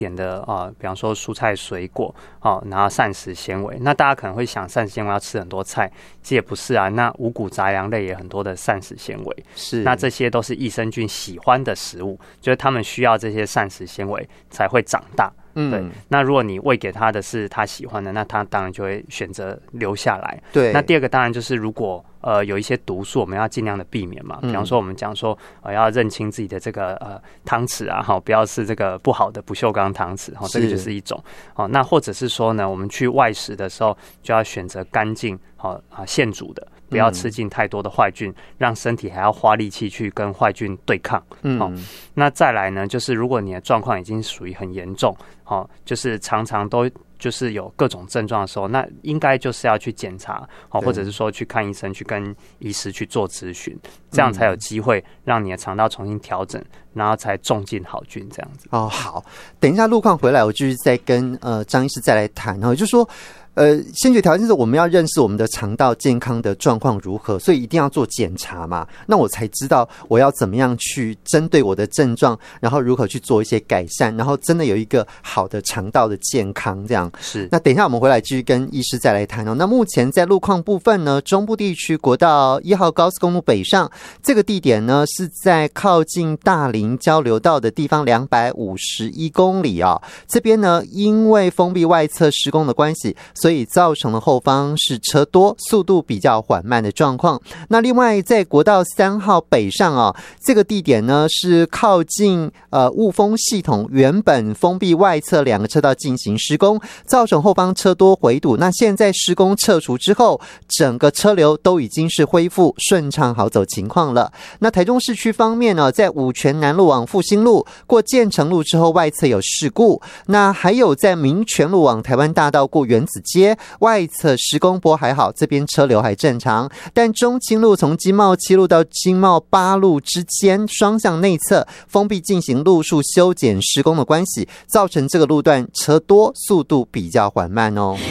点的比方说蔬菜水果然后膳食纤维。那大家可能会想膳食纤维要吃很多菜，其实也不是啊。那五谷杂粮类也很多的膳食纤维， 是那这些都是益生菌喜欢的食物，就是他们需要这些膳食纤维才会长大。对，那如果你喂给他的是他喜欢的，那他当然就会选择留下来。 对， 那第二个当然就是如果有一些毒素，我们要尽量的避免嘛。比方说我们讲说要认清自己的这个汤匙啊，不要是这个不好的不锈钢汤匙，这个就是一种。那或者是说呢，我们去外食的时候就要选择干净现煮的。不要吃进太多的坏菌，让身体还要花力气去跟坏菌对抗。那再来呢，就是如果你的状况已经属于很严重，就是常常都就是有各种症状的时候，那应该就是要去检查，或者是说去看医生，去跟医师去做咨询，这样才有机会让你的肠道重新调整，然后才种进好菌这样子。 好，等一下路况回来，我继续再跟张医师再来谈就是说。先决条件是我们要认识我们的肠道健康的状况如何，所以一定要做检查嘛，那我才知道我要怎么样去针对我的症状，然后如何去做一些改善，然后真的有一个好的肠道的健康这样。 是。 那等一下我们回来继续跟医师再来谈那目前在路况部分呢，中部地区国道1号高速公路北上这个地点呢，是在靠近大林交流道的地方251公里这边呢，因为封闭外侧施工的关系，所以造成了后方是车多，速度比较缓慢的状况。那另外在国道3号北上这个地点呢，是靠近雾峰系统原本封闭外侧2个车道进行施工，造成后方车多回堵。那现在施工撤除之后，整个车流都已经是恢复顺畅好走情况了。那台中市区方面呢，在五权南路往复兴路过建成路之后，外侧有事故。那还有在民权路往台湾大道过原子街外侧施工波还好，这边车流还正常，但中清路从经贸7路到经贸8路之间双向内侧封闭进行路树修剪施工的关系，造成这个路段车多，速度比较缓慢